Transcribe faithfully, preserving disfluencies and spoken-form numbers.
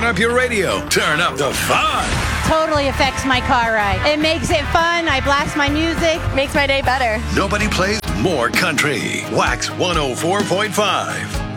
up your radio. Turn up the fun. Totally affects my car ride. It makes it fun. I blast my music. Makes my day better. Nobody plays more country. Wax one oh four point five.